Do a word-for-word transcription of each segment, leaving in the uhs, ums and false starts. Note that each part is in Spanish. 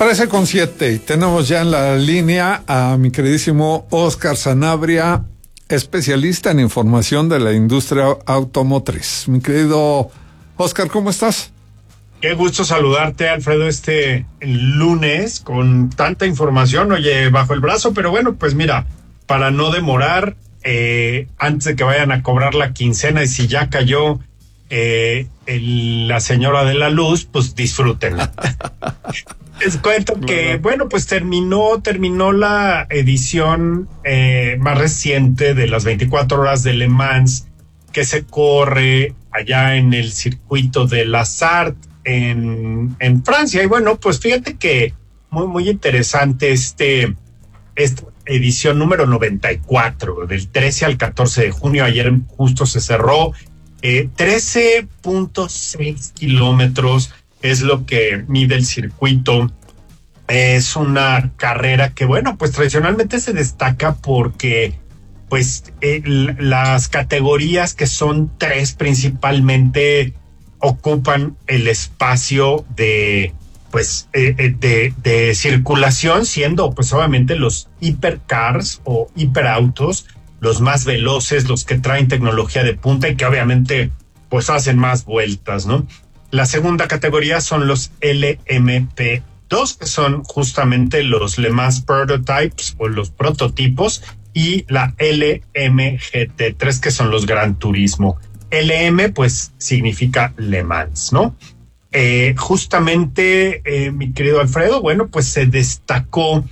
trece con siete. Tenemos ya en la línea a mi queridísimo Oscar Sanabria, especialista en información de la industria automotriz. Mi querido Oscar, ¿cómo estás? Qué gusto saludarte, Alfredo, este lunes con tanta información, oye, bajo el brazo, pero bueno, pues mira, para no demorar, eh, antes de que vayan a cobrar la quincena y si ya cayó eh, el, la señora de la luz, pues disfrútenla. Les cuento que, bueno, pues terminó, terminó la edición eh, más reciente de las veinticuatro horas de Le Mans, que se corre allá en el circuito de La Sarthe en, en Francia. Y bueno, pues fíjate que muy, muy interesante este, esta edición número noventa y cuatro, del trece al catorce de junio. Ayer justo se cerró. Eh, trece punto seis kilómetros es lo que mide el circuito. Es una carrera que, bueno, pues tradicionalmente se destaca porque, pues, eh, las categorías, que son tres principalmente, ocupan el espacio de, pues, eh, de, de circulación, siendo, pues, obviamente los hipercars o hiperautos, los más veloces, los que traen tecnología de punta y que obviamente, pues, hacen más vueltas, ¿no? La segunda categoría son los L M P dos, que son justamente los Le Mans Prototypes o los prototipos, y la L M G T tres, que son los Gran Turismo. L M, pues, significa Le Mans, ¿no? Eh, justamente, eh, mi querido Alfredo, bueno, pues se destacó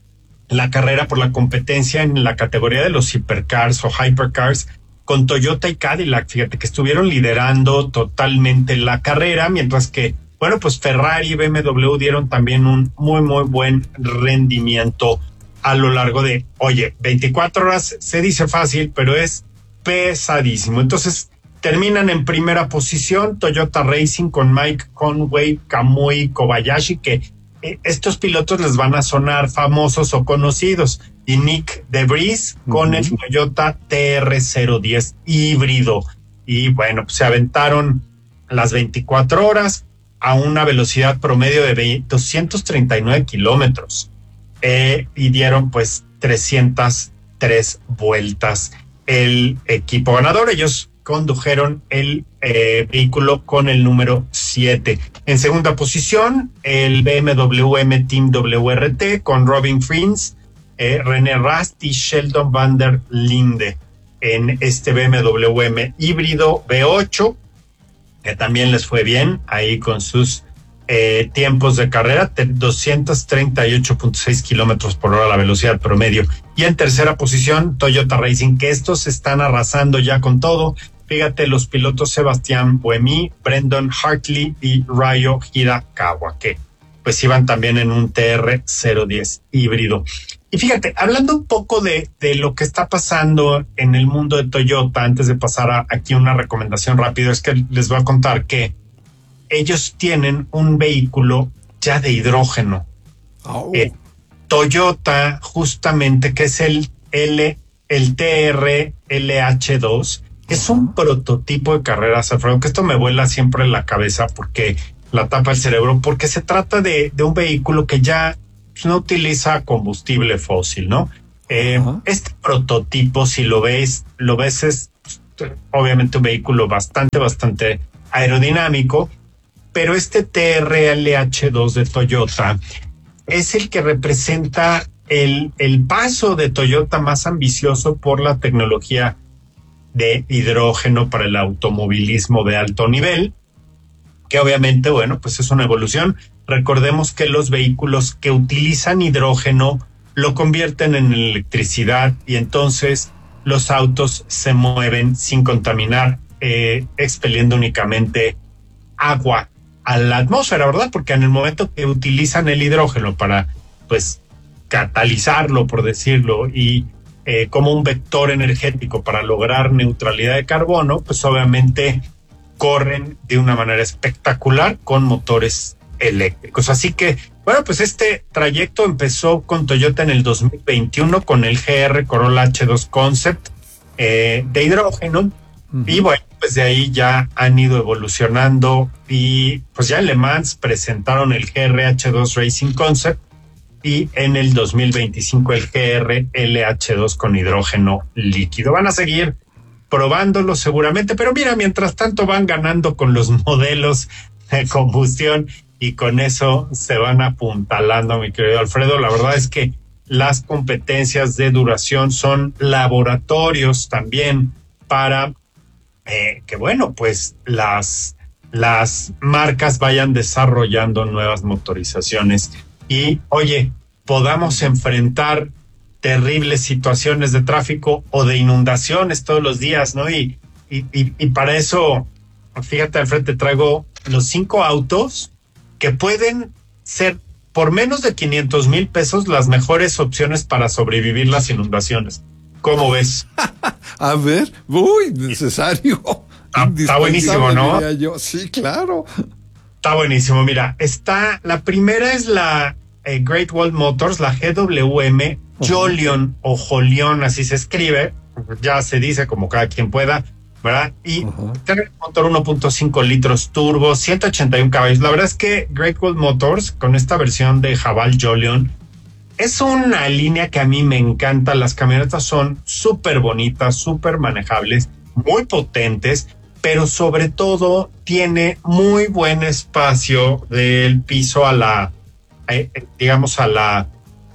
la carrera por la competencia en la categoría de los hipercars o hypercars, con Toyota y Cadillac, fíjate que estuvieron liderando totalmente la carrera, mientras que, bueno, pues Ferrari y B M W dieron también un muy, muy buen rendimiento a lo largo de, oye, veinticuatro horas, se dice fácil, pero es pesadísimo. Entonces, terminan en primera posición Toyota Racing con Mike Conway, Kamui Kobayashi, que eh, estos pilotos les van a sonar famosos o conocidos, y Nick DeVries con uh-huh. el Toyota T R cero diez híbrido. Y bueno, pues se aventaron las veinticuatro horas a una velocidad promedio de doscientos treinta y nueve kilómetros eh, y dieron pues trescientas tres vueltas el equipo ganador. Ellos condujeron el eh, vehículo con el número siete. En segunda posición, el B M W M Team W R T con Robin Friends, Eh, René Rast y Sheldon van der Linde en este B M W M híbrido V ocho, que también les fue bien ahí con sus eh, tiempos de carrera, doscientos treinta y ocho punto seis kilómetros por hora la velocidad promedio. Y en tercera posición, Toyota Racing, que estos están arrasando ya con todo. Fíjate, los pilotos Sebastián Buemi, Brendan Hartley y Ryo Hirakawa, que pues iban también en un T R cero diez híbrido. Y fíjate, hablando un poco de, de lo que está pasando en el mundo de Toyota, antes de pasar a, aquí una recomendación rápida, es que les voy a contar que ellos tienen un vehículo ya de hidrógeno. Oh. Eh, Toyota, justamente, que es el L, el T R L H dos, es un prototipo de carreras, Alfredo, que esto me vuela siempre en la cabeza porque la tapa el cerebro, porque se trata de, de un vehículo que ya no utiliza combustible fósil, ¿no? Eh, uh-huh. Este prototipo, si lo ves, lo ves es obviamente un vehículo bastante, bastante aerodinámico, pero este T R L H dos de Toyota es el que representa el, el paso de Toyota más ambicioso por la tecnología de hidrógeno para el automovilismo de alto nivel, que obviamente, bueno, pues es una evolución. Recordemos que los vehículos que utilizan hidrógeno lo convierten en electricidad y entonces los autos se mueven sin contaminar, eh, expeliendo únicamente agua a la atmósfera, ¿verdad? Porque en el momento que utilizan el hidrógeno para, pues, catalizarlo, por decirlo, y eh, como un vector energético para lograr neutralidad de carbono, pues obviamente corren de una manera espectacular con motores eléctricos. Así que, bueno, pues este trayecto empezó con Toyota en el dos mil veintiuno con el G R Corolla H dos Concept eh, de hidrógeno, Uh-huh. Y bueno, pues de ahí ya han ido evolucionando y pues ya en Le Mans presentaron el G R H dos Racing Concept y en el dos mil veinticinco el G R L H dos con hidrógeno líquido. Van a seguir probándolo seguramente, pero mira, mientras tanto van ganando con los modelos de combustión y con eso se van apuntalando, mi querido Alfredo. La verdad es que las competencias de duración son laboratorios también para eh, que, bueno, pues las, las marcas vayan desarrollando nuevas motorizaciones y, oye, podamos enfrentar terribles situaciones de tráfico o de inundaciones todos los días, ¿no? Y, y, y, y para eso, fíjate, al frente traigo los cinco autos que pueden ser por menos de quinientos mil pesos las mejores opciones para sobrevivir las inundaciones. ¿Cómo ves? A ver, uy, necesario. Ah, está buenísimo, ¿no? Yo. Sí, claro. Está buenísimo. Mira, está, la primera es la eh, Great Wall Motors, la G W M uh-huh. Jolion o Jolion, así se escribe. Ya se dice como cada quien pueda, ¿verdad? Y uh-huh. tiene un motor uno punto cinco litros turbo, ciento ochenta y uno caballos. La verdad es que Great Wall Motors, con esta versión de Haval Jolion, es una línea que a mí me encanta. Las camionetas son súper bonitas, súper manejables, muy potentes, pero sobre todo tiene muy buen espacio del piso a la, eh, digamos, a la,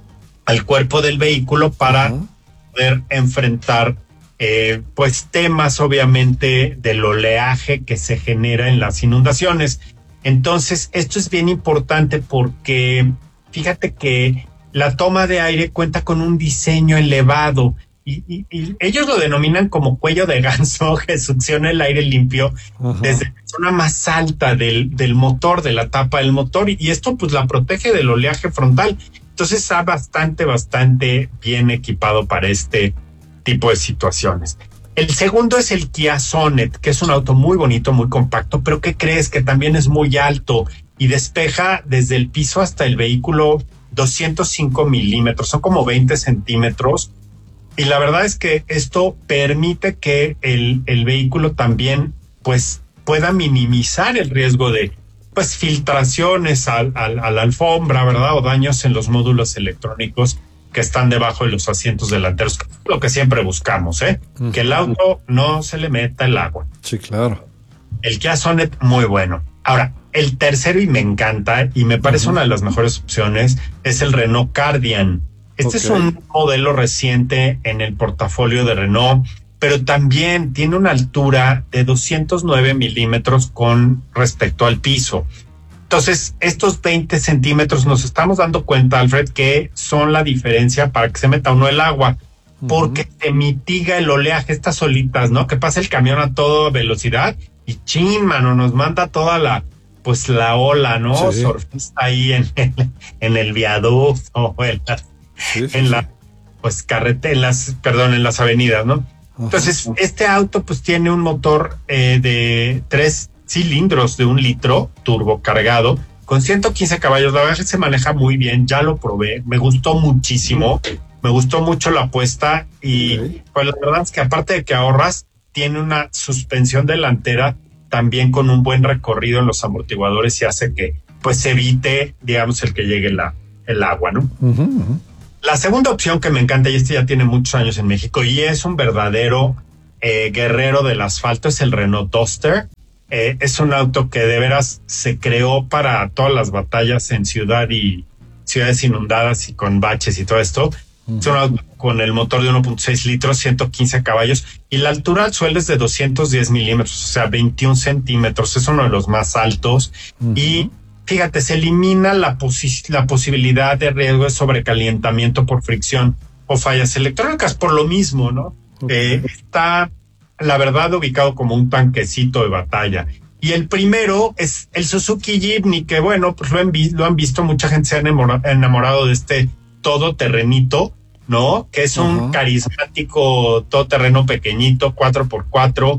al cuerpo del vehículo para uh-huh. poder enfrentar eh, pues temas obviamente del oleaje que se genera en las inundaciones. Entonces, esto es bien importante porque fíjate que la toma de aire cuenta con un diseño elevado y, y, y ellos lo denominan como cuello de ganso, que succiona el aire limpio uh-huh. desde la zona más alta del, del motor, de la tapa del motor, y, y esto pues la protege del oleaje frontal. Entonces está bastante, bastante bien equipado para este tipo de situaciones. El segundo es el Kia Sonet, que es un auto muy bonito, muy compacto, pero ¿qué crees? Que también es muy alto y despeja desde el piso hasta el vehículo doscientos cinco milímetros, son como veinte centímetros. Y la verdad es que esto permite que el, el vehículo también pues pueda minimizar el riesgo de pues filtraciones al, al, a la alfombra, ¿verdad? O daños en los módulos electrónicos que están debajo de los asientos delanteros, lo que siempre buscamos, ¿eh? Uh-huh. Que el auto no se le meta el agua. Sí, claro. El Kia Sonet, muy bueno. Ahora, el tercero, y me encanta, y me parece uh-huh. una de las mejores opciones, es el Renault Kardian. Este okay. es un modelo reciente en el portafolio de Renault, pero también tiene una altura de doscientos nueve milímetros con respecto al piso. Entonces, estos veinte centímetros nos estamos dando cuenta, Alfred, que son la diferencia para que se meta uno el agua, uh-huh. porque te mitiga el oleaje, estas olitas, ¿no? Que pasa el camión a toda velocidad y chin, mano, nos manda toda la, pues la ola, ¿no? Sí. Surfista ahí en el, en el viaducto o en la, sí, sí, en la, pues carretera, en las, perdón, en las avenidas, ¿no? Uh-huh. Entonces, este auto pues tiene un motor eh, de tres cilindros de un litro turbo cargado con ciento quince caballos. La verdad es que se maneja muy bien, ya lo probé, me gustó muchísimo, me gustó mucho la apuesta y okay. pues la verdad es que aparte de que ahorras, tiene una suspensión delantera también con un buen recorrido en los amortiguadores y hace que pues evite, digamos, el que llegue la, el agua, ¿no? Uh-huh, uh-huh. La segunda opción que me encanta, y este ya tiene muchos años en México y es un verdadero eh, guerrero del asfalto, es el Renault Duster. Eh, es un auto que de veras se creó para todas las batallas en ciudad y ciudades inundadas y con baches y todo esto. Uh-huh. Es un auto con el motor de uno punto seis litros, ciento quince caballos y la altura al suelo es de doscientos diez milímetros, o sea, veintiún centímetros. Es uno de los más altos. Uh-huh. Y fíjate, se elimina la, posi- la posibilidad de riesgo de sobrecalentamiento por fricción o fallas electrónicas por lo mismo, ¿no? Okay. Eh, está, la verdad, ubicado como un tanquecito de batalla. Y el primero es el Suzuki Jimny, que bueno, pues lo han, vi- lo han visto, mucha gente se ha enamorado, enamorado de este todoterrenito, ¿no? Que es un uh-huh. carismático todoterreno pequeñito, cuatro por cuatro,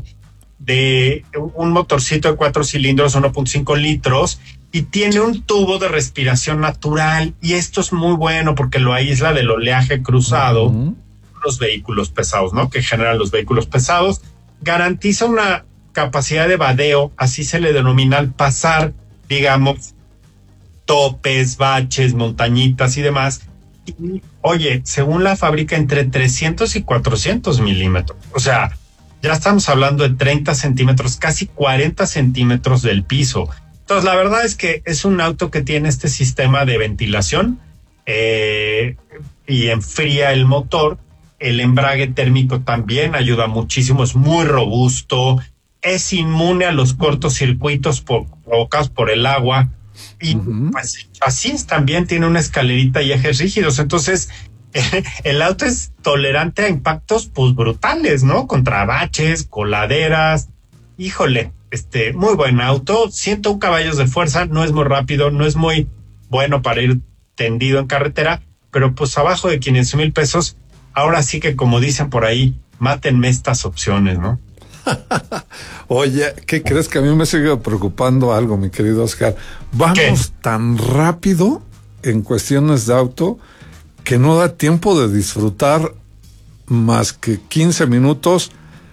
de un motorcito de cuatro cilindros, uno punto cinco litros, y tiene un tubo de respiración natural. Y esto es muy bueno porque lo aísla del oleaje cruzado, uh-huh. los vehículos pesados, ¿no? Que generan los vehículos pesados. garantiza una capacidad de vadeo, así se le denomina al pasar, digamos, topes, baches, montañitas y demás. Y, oye, según la fábrica, entre trescientos y cuatrocientos milímetros. O sea, ya estamos hablando de treinta centímetros, casi cuarenta centímetros del piso. Entonces, la verdad es que es un auto que tiene este sistema de ventilación eh, y enfría el motor. El embrague térmico también ayuda muchísimo, es muy robusto, es inmune a los cortocircuitos por, provocados por el agua. Y uh-huh. pues el chasis también tiene una escalerita y ejes rígidos. Entonces, el auto es tolerante a impactos pues brutales, ¿no? Contra baches, coladeras. Híjole, este, muy buen auto, ciento uno caballos de fuerza, no es muy rápido, no es muy bueno para ir tendido en carretera, pero pues abajo de quinientos mil pesos, ahora sí que como dicen por ahí, mátenme estas opciones, ¿no? Oye, ¿qué crees? Que a mí me sigue preocupando algo, mi querido Oscar. Vamos ¿Qué? tan rápido en cuestiones de auto que no da tiempo de disfrutar más que quince minutos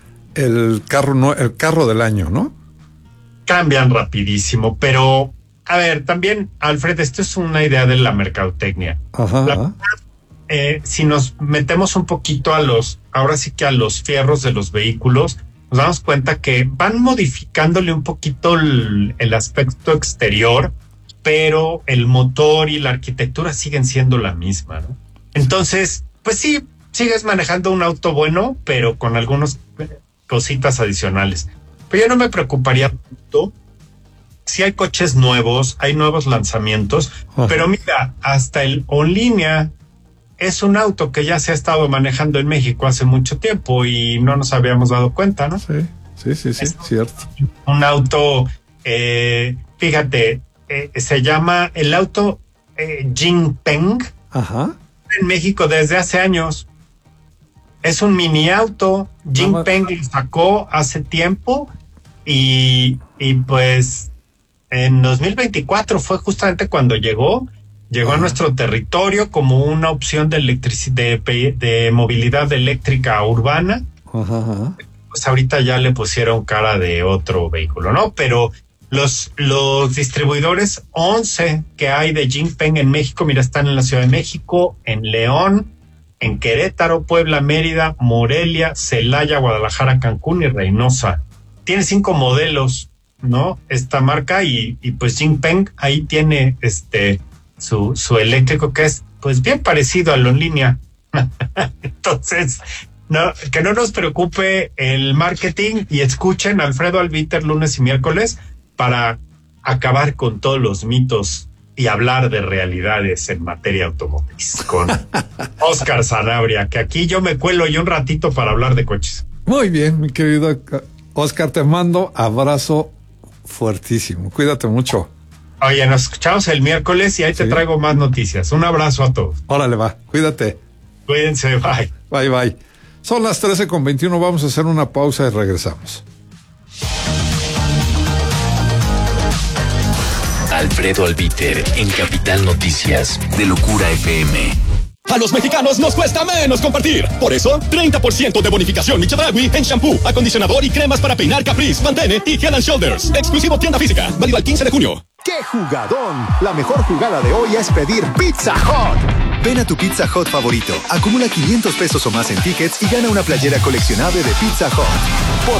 el carro, no, el carro del año, ¿no? Cambian rapidísimo, pero a ver, también, Alfred, esto es una idea de la mercadotecnia. Ajá. La, eh, si nos metemos un poquito a los, ahora sí que a los fierros de los vehículos, nos damos cuenta que van modificándole un poquito el, el aspecto exterior, pero el motor y la arquitectura siguen siendo la misma, ¿no? Entonces, pues sí, sigues manejando un auto bueno, pero con algunas cositas adicionales. Pero yo no me preocuparía tanto. Sí hay coches nuevos, hay nuevos lanzamientos, uh-huh. pero mira, hasta el Onlinea es un auto que ya se ha estado manejando en México hace mucho tiempo y no nos habíamos dado cuenta, ¿no? Sí, sí, sí, sí, es cierto. Un auto, eh, fíjate, eh, se llama el auto eh, Jinpeng. Ajá. En México desde hace años. Es un mini auto. Jinpeng lo sacó hace tiempo y, y pues en dos mil veinticuatro fue justamente cuando llegó. Llegó Ajá. a nuestro territorio como una opción de electricidad, de, de movilidad eléctrica urbana. Ajá. Pues ahorita ya le pusieron cara de otro vehículo, ¿no? Pero los, los distribuidores once que hay de Jinpeng en México, mira, están en la Ciudad de México, en León, en Querétaro, Puebla, Mérida, Morelia, Celaya, Guadalajara, Cancún y Reynosa. Tiene cinco modelos, ¿no? Esta marca y, y pues Jinpeng ahí tiene este su, su eléctrico que es pues bien parecido al Onlinea. Entonces, no, que no nos preocupe el marketing y escuchen a Alfredo Albiter lunes y miércoles para acabar con todos los mitos y hablar de realidades en materia automotriz con Oscar Sanabria, que aquí yo me cuelo yo un ratito para hablar de coches. Muy bien, mi querido Oscar, te mando abrazo fuertísimo. Cuídate mucho. Oye, nos escuchamos el miércoles y ahí sí. te traigo más noticias. Un abrazo a todos. Órale, va. Cuídate. Cuídense, bye. Bye, bye. Son las trece con veintiuno. Vamos a hacer una pausa y regresamos. Alfredo Albiter en Capital Noticias de Locura F M. A los mexicanos nos cuesta menos compartir. Por eso, treinta por ciento de bonificación Michedragui en shampoo, acondicionador y cremas para peinar Caprice, Pantene y Head and Shoulders. Exclusivo tienda física. Válido al quince de junio. ¡Qué jugadón! La mejor jugada de hoy es pedir Pizza Hut. Ven a tu Pizza Hut favorito, acumula quinientos pesos o más en tickets y gana una playera coleccionable de Pizza Hut. Por